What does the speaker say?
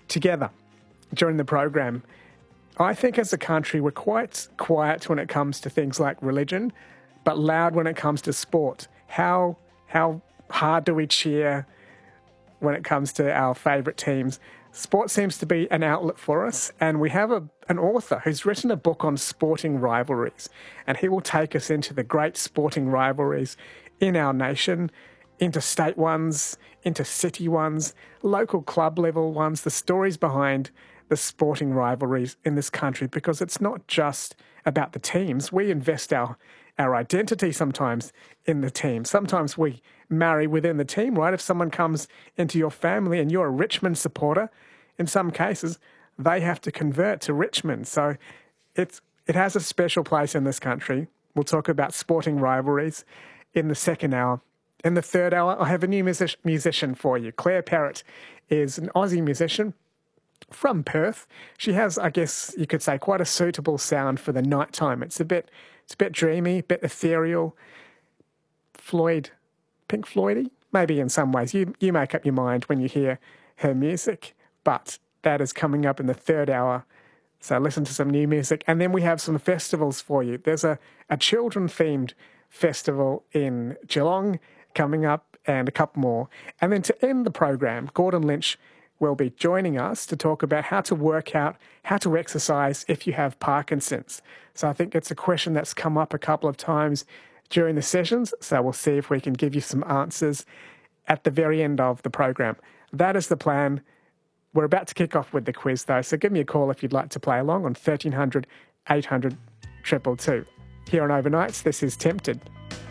together during the program. I think as a country we're quite quiet when it comes to things like religion, but loud when it comes to sport. How hard do we cheer when it comes to our favourite teams? Sport seems to be an outlet for us, and we have an author who's written a book on sporting rivalries, and he will take us into the great sporting rivalries in our nation, interstate ones, intercity ones, local club level ones, the stories behind the sporting rivalries in this country, because it's not just about the teams. We invest our identity sometimes in the team. Sometimes we marry within the team, right? If someone comes into your family and you're a Richmond supporter, in some cases, they have to convert to Richmond. So it has a special place in this country. We'll talk about sporting rivalries in the second hour. In the third hour, I have a new musician for you. Claire Perrott is an Aussie musician from Perth. She has, I guess you could say, quite a suitable sound for the night time. It's a bit dreamy, a bit ethereal. Pink Floydy, maybe in some ways. You make up your mind when you hear her music, but that is coming up in the third hour. So listen to some new music. And then we have some festivals for you. There's a children-themed festival in Geelong coming up and a couple more. And then to end the program, Gordon Lynch will be joining us to talk about how to work out, how to exercise if you have Parkinson's. So I think it's a question that's come up a couple of times during the sessions, so we'll see if we can give you some answers at the very end of the program. That is the plan. We're about to kick off with the quiz, though, so give me a call if you'd like to play along on 1300 800 222. Here on Overnights, this is Tempted.